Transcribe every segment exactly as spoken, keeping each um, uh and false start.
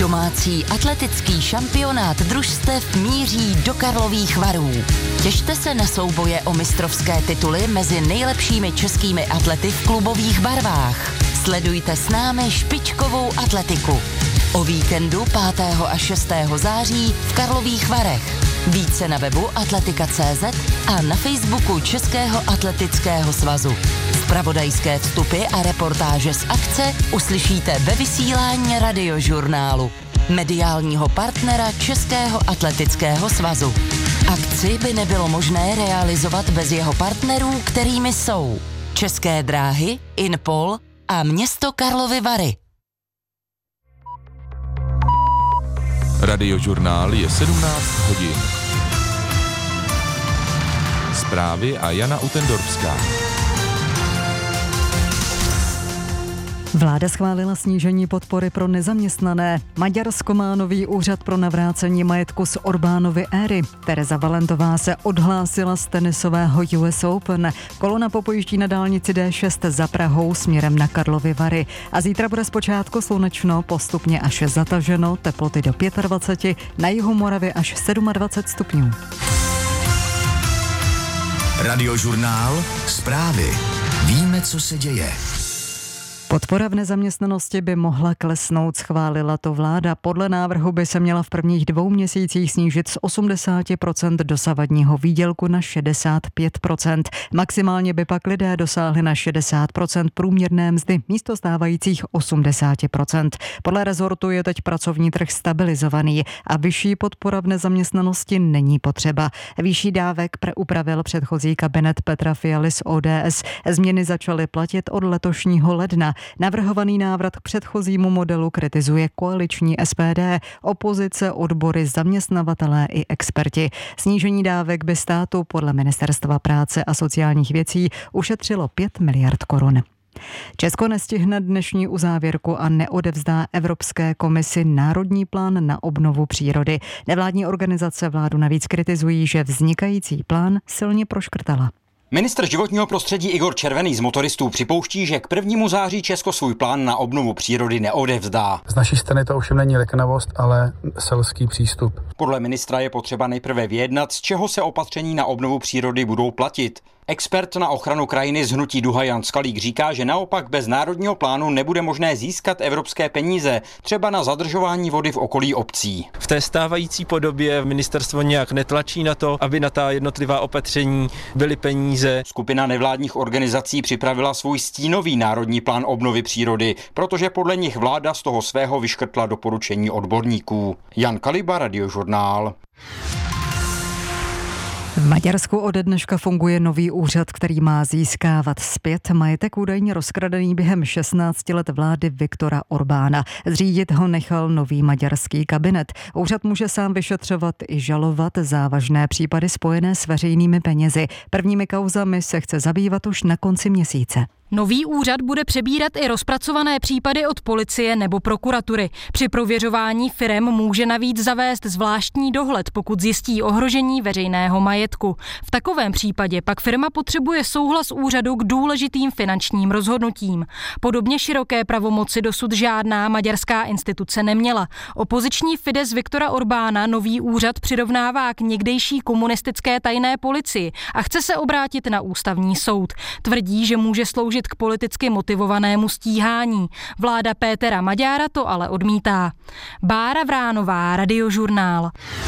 Domácí atletický šampionát družstev míří do Karlových Varů. Těšte se na souboje o mistrovské tituly mezi nejlepšími českými atlety v klubových barvách. Sledujte s námi špičkovou atletiku. O víkendu pátého a šestého září v Karlových Varech. Více na webu atletika tečka cé zet a na Facebooku Českého atletického svazu. Zpravodajské vstupy a reportáže z akce uslyšíte ve vysílání Radiožurnálu, mediálního partnera Českého atletického svazu. Akci by nebylo možné realizovat bez jeho partnerů, kterými jsou České dráhy, Inpol a město Karlovy Vary. Radiožurnál je sedmnáct hodin. Zprávy a Jana Utendorfská. Vláda schválila snížení podpory pro nezaměstnané. Maďarsko má nový úřad pro navrácení majetku z Orbánovy éry. Tereza Valentová se odhlásila z tenisového U S Open. Kolona popojíždí na dálnici D šest za Prahou směrem na Karlovy Vary. A zítra bude zpočátku slunečno, postupně až zataženo, teploty do dvacet pět, na jihu Moravy až dvacet sedm stupňů. Radiožurnál, zprávy. Víme, co se děje. Podpora v nezaměstnanosti by mohla klesnout, schválila to vláda. Podle návrhu by se měla v prvních dvou měsících snížit z osmdesát procent dosavadního výdělku na šedesát pět procent. Maximálně by pak lidé dosáhli na šedesát procent průměrné mzdy místo stávajících osmdesát procent. Podle rezortu je teď pracovní trh stabilizovaný a vyšší podpora v nezaměstnanosti není potřeba. Výší dávek upravil předchozí kabinet Petra Fialy z O D S. Změny začaly platit od letošního ledna. Navrhovaný návrat k předchozímu modelu kritizuje koaliční S P D, opozice, odbory, zaměstnavatelé i experti. Snížení dávek by státu podle Ministerstva práce a sociálních věcí ušetřilo pět miliard korun. Česko nestihne dnešní uzávěrku a neodevzdá Evropské komisi národní plán na obnovu přírody. Nevládní organizace vládu navíc kritizují, že vznikající plán silně proškrtala. Ministr životního prostředí Igor Červený z motoristů připouští, že k prvnímu září Česko svůj plán na obnovu přírody neodevzdá. Z naší strany to ovšem není liknavost, ale selský přístup. Podle ministra je potřeba nejprve vyjednat, z čeho se opatření na obnovu přírody budou platit. Expert na ochranu krajiny z hnutí Duha Jan Skalík říká, že naopak bez národního plánu nebude možné získat evropské peníze, třeba na zadržování vody v okolí obcí. V té stávající podobě ministerstvo nějak netlačí na to, aby na ta jednotlivá opatření byly peníze. Skupina nevládních organizací připravila svůj stínový národní plán obnovy přírody, protože podle nich vláda z toho svého vyškrtla doporučení odborníků. Jan Kaliba, Radiožurnál. V Maďarsku ode dneška funguje nový úřad, který má získávat zpět majetek údajně rozkradený během šestnácti let vlády Viktora Orbána. Zřídit ho nechal nový maďarský kabinet. Úřad může sám vyšetřovat i žalovat závažné případy spojené s veřejnými penězi. Prvními kauzami se chce zabývat už na konci měsíce. Nový úřad bude přebírat i rozpracované případy od policie nebo prokuratury. Při prověřování firem může navíc zavést zvláštní dohled, pokud zjistí ohrožení veřejného majetku. V takovém případě pak firma potřebuje souhlas úřadu k důležitým finančním rozhodnutím. Podobně široké pravomoci dosud žádná maďarská instituce neměla. Opoziční Fidesz Viktora Orbána nový úřad přirovnává k někdejší komunistické tajné policii a chce se obrátit na ústavní soud. Tvrdí, že může sloužit k politicky motivovanému stíhání. Vláda Pétera Maďára to ale odmítá. Bára Vránová, Radiožurnál.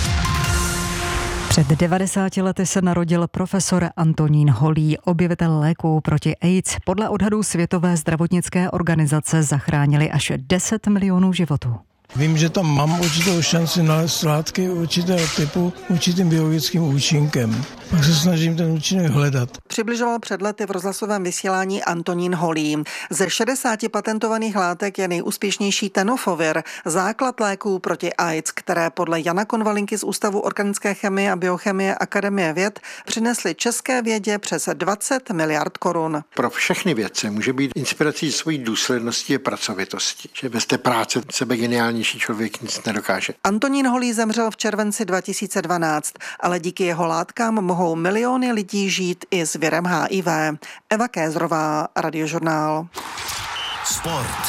Před devadesáti lety se narodil profesor Antonín Holý, objevitel léků proti AIDS. Podle odhadů Světové zdravotnické organizace zachránili až deset milionů životů. Vím, že tam mám určitou šanci nalézt látky určitého typu určitým biologickým účinkem. Pak se snažím ten účinek hledat. Přibližoval před lety v rozhlasovém vysílání Antonín Holý. Ze šedesáti patentovaných látek je nejúspěšnější tenofovir, základ léků proti AIDS, které podle Jana Konvalinky z Ústavu organické chemie a biochemie Akademie věd přinesly české vědě přes dvacet miliard korun. Pro všechny vědce může být inspirací svojí důslednosti a pracovitosti, že bez té práce sebe geniálnější člověk nic nedokáže. Antonín Holý zemřel v červenci dva tisíce dvanáct, ale díky jeho látkám mohou miliony lidí žít i s virem H I V. Eva Kézrová, Radiožurnál. Sport.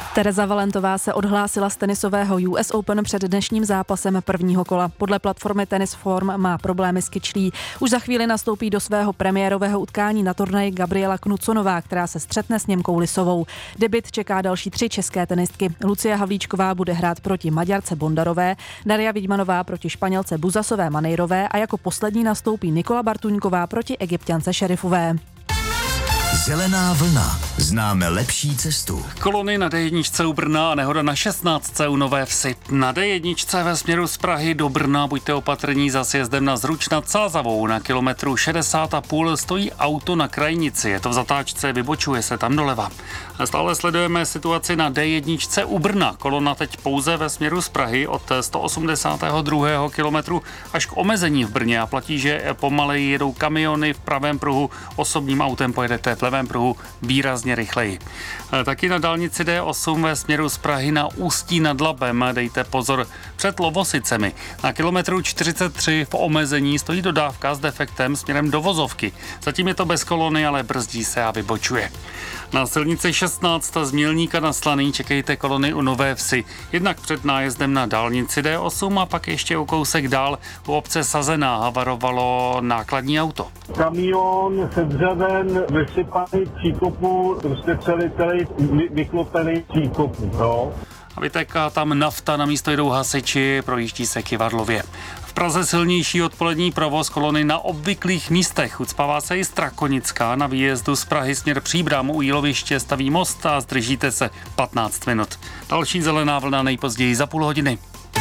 Tereza Valentová se odhlásila z tenisového U S Open před dnešním zápasem prvního kola. Podle platformy Tennis Form má problémy s kyčlí. Už za chvíli nastoupí do svého premiérového utkání na turnaji Gabriela Knuconová, která se střetne s Němkou Lisovou. Debut čeká další tři české tenistky. Lucie Havlíčková bude hrát proti Maďarce Bondarové, Daria Vidmanová proti Španělce Buzasové Manejrové a jako poslední nastoupí Nikola Bartuňková proti Egypťance Šerifové. Zelená vlna. Známe lepší cestu. Kolony na D jedna u Brna a nehoda na šestnáctce u Nové Vsi. Na D jedna ve směru z Prahy do Brna buďte opatrní za sjezdem na Zruč nad Sázavou. Na kilometru šedesát a půl stojí auto na krajnici. Je to v zatáčce, vybočuje se tam doleva. Stále sledujeme situaci na D jedna u Brna. Kolona teď pouze ve směru z Prahy od sto osmdesátého druhého kilometru až k omezení v Brně a platí, že pomaleji jedou kamiony v pravém pruhu, osobním autem pojedete v levém pruhu výrazně rychleji. Taky na dálnici D osm ve směru z Prahy na Ústí nad Labem dejte pozor před Lovosicemi. Na kilometru čtyřicet tři v omezení stojí dodávka s defektem směrem do Vozovky. Zatím je to bez kolony, ale brzdí se a vybočuje. Na silnici šestnáct z Mělníka na Slaný čekejte kolony u Nové Vsi. Jednak před nájezdem na dálnici D osm a pak ještě o kousek dál u obce Sazená havarovalo nákladní auto. Kamion sedřaven, vysypaný příkopu, prostě celý, celý vyklopený příkopu, no. A vytéká tam nafta, na místo jdou hasiči, projíždí se Kyvadlově. V Praze silnější odpolední provoz, kolony na obvyklých místech. Ucpává se i Strakonická, na výjezdu z Prahy směr Příbram u Jíloviště staví most a zdržíte se patnáct minut. Další zelená vlna nejpozději za půl hodiny.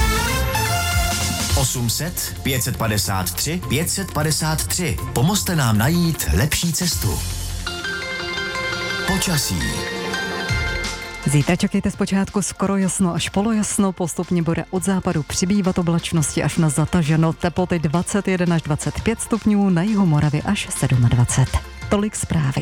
osm set, pět set padesát tři, pět set padesát tři. Pomozte nám najít lepší cestu. Počasí. Zítra čekejte zpočátku skoro jasno až polojasno, postupně bude od západu přibývat oblačnosti až na zataženo, teploty dvacet jedna až dvacet pět stupňů, na jihu Moravy až dvacet sedm. Tolik zprávy.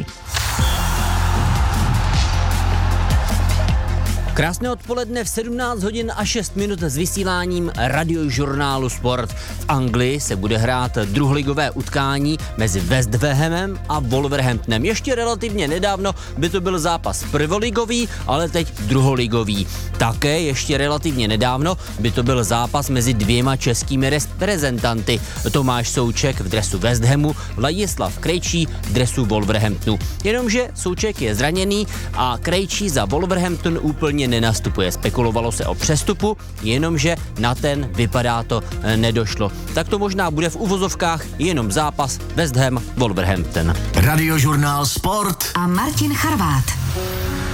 Krásné odpoledne v sedmnáct hodin a šest minut s vysíláním radiožurnálu Sport. V Anglii se bude hrát druholigové utkání mezi West Hamem a Wolverhamptonem. Ještě relativně nedávno by to byl zápas prvoligový, ale teď druholigový. Také ještě relativně nedávno by to byl zápas mezi dvěma českými reprezentanty. Tomáš Souček v dresu West Hamu, Ladislav Krejčí v dresu Wolverhamptonu. Jenomže Souček je zraněný a Krejčí za Wolverhampton úplně nenastupuje. Spekulovalo se o přestupu, jenomže na ten vypadá to nedošlo. Tak to možná bude v uvozovkách jenom zápas West Ham Wolverhampton. Radiožurnál Sport a Martin Charvát.